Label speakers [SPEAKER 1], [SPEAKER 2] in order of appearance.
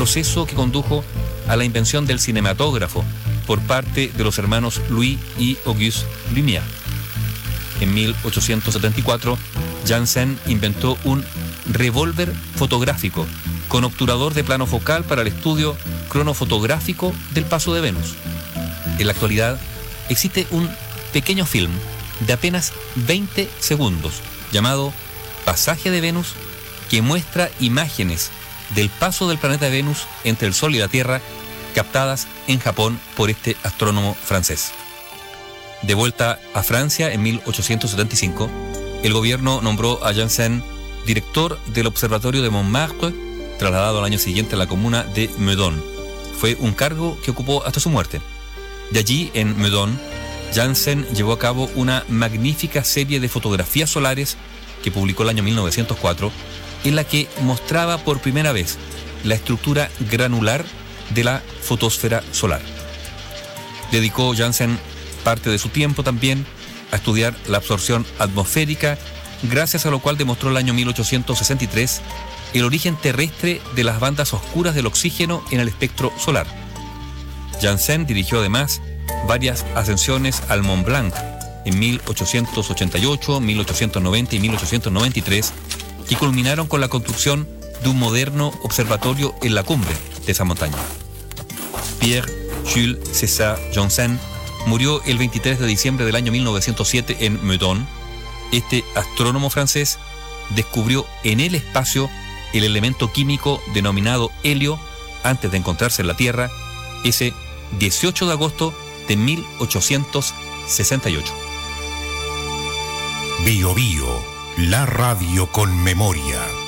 [SPEAKER 1] proceso que condujo a la invención del cinematógrafo por parte de los hermanos Louis y Auguste Lumière. En 1874, Janssen inventó un revólver fotográfico con obturador de plano focal para el estudio cronofotográfico del paso de Venus. En la actualidad, existe un pequeño film de apenas 20 segundos llamado Pasaje de Venus, que muestra imágenes del paso del planeta Venus entre el Sol y la Tierra, captadas en Japón por este astrónomo francés. De vuelta a Francia en 1875, el gobierno nombró a Janssen director del Observatorio de Montmartre, trasladado al año siguiente a la comuna de Meudon. Fue un cargo que ocupó hasta su muerte. De allí, en Meudon, Janssen llevó a cabo una magnífica serie de fotografías solares que publicó el año 1904, en la que mostraba por primera vez la estructura granular de la fotosfera solar. Dedicó Janssen parte de su tiempo también a estudiar la absorción atmosférica, gracias a lo cual demostró el año 1863 el origen terrestre de las bandas oscuras del oxígeno en el espectro solar. Janssen dirigió además varias ascensiones al Mont Blanc en 1888, 1890 y 1893, que culminaron con la construcción de un moderno observatorio en la cumbre de esa montaña. Pierre Jules César Janssen murió el 23 de diciembre del año 1907 en Meudon. Este astrónomo francés descubrió en el espacio el elemento químico denominado helio antes de encontrarse en la Tierra, ese 18 de agosto de 1868.
[SPEAKER 2] Bio Bio, la radio con memoria.